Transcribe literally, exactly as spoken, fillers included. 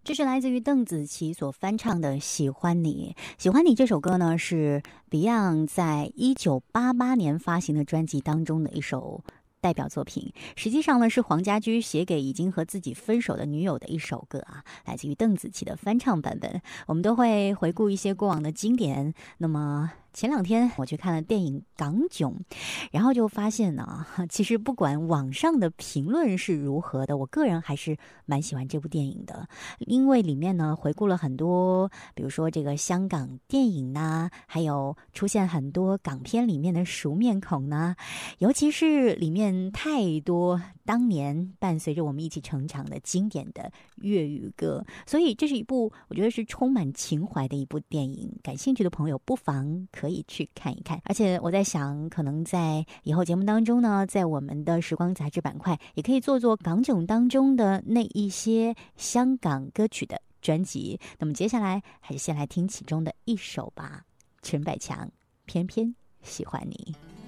这是来自于邓紫棋所翻唱的《喜欢你》。喜欢你这首歌呢，是 Beyond 在一九八八年发行的专辑当中的一首代表作品。实际上呢，是黄家驹写给已经和自己分手的女友的一首歌啊，来自于邓紫棋的翻唱版本。我们都会回顾一些过往的经典。那么前两天我去看了电影《港囧》，然后就发现呢，其实不管网上的评论是如何的，我个人还是蛮喜欢这部电影的，因为里面呢回顾了很多，比如说这个香港电影呐，还有出现很多港片里面的熟面孔呐，尤其是里面太多当年伴随着我们一起成长的经典的粤语歌，所以这是一部我觉得是充满情怀的一部电影。感兴趣的朋友不妨可以去看一看。而且我在想，可能在以后节目当中呢，在我们的时光杂志板块也可以做做港囧当中的那一些香港歌曲的专辑。那么接下来还是先来听其中的一首吧，陈百强，偏偏喜欢你。